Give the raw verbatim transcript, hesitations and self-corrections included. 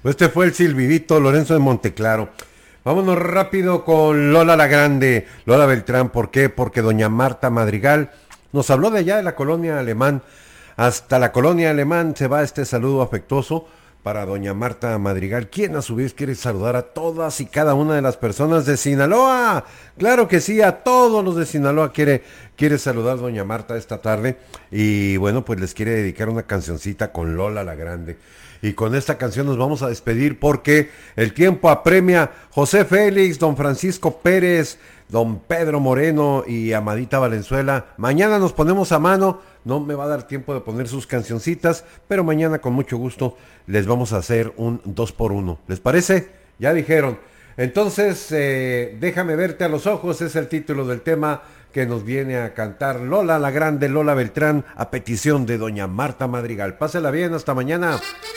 Este fue el silbidito Lorenzo de Monteclaro. Vámonos rápido con Lola la Grande, Lola Beltrán. ¿Por qué? Porque doña Marta Madrigal nos habló de allá de la colonia Alemán. Hasta la colonia Alemán se va este saludo afectuoso para doña Marta Madrigal, quien a su vez quiere saludar a todas y cada una de las personas de Sinaloa. Claro que sí, a todos los de Sinaloa quiere, quiere saludar doña Marta esta tarde. Y bueno, pues les quiere dedicar una cancioncita con Lola la Grande. Y con esta canción nos vamos a despedir porque el tiempo apremia. José Félix, don Francisco Pérez, don Pedro Moreno y Amadita Valenzuela. Mañana nos ponemos a mano. No me va a dar tiempo de poner sus cancioncitas, pero mañana con mucho gusto les vamos a hacer un dos por uno. ¿Les parece? Ya dijeron. Entonces, eh, déjame verte a los ojos, es el título del tema que nos viene a cantar Lola la Grande, Lola Beltrán, a petición de doña Marta Madrigal. Pásela bien, hasta mañana.